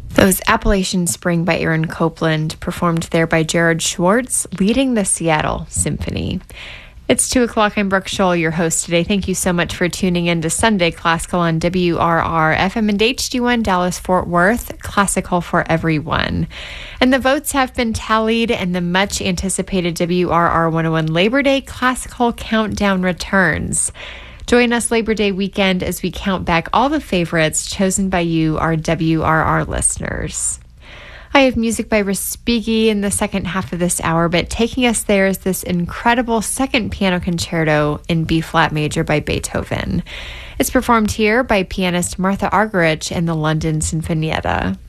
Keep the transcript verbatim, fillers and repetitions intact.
That was Appalachian Spring by Aaron Copland, performed there by Jared Schwartz, leading the Seattle Symphony. It's two o'clock. I'm Brooke Scholl, your host today. Thank you so much for tuning in to Sunday Classical on W R R F M and H D one Dallas-Fort Worth, classical for everyone. And the votes have been tallied, and the much-anticipated W R R one oh one Labor Day Classical Countdown returns. Join us Labor Day weekend as we count back all the favorites chosen by you, our W R R listeners. I have music by Respighi in the second half of this hour, but taking us there is this incredible second piano concerto in B-flat major by Beethoven. It's performed here by pianist Martha Argerich and the London Sinfonietta.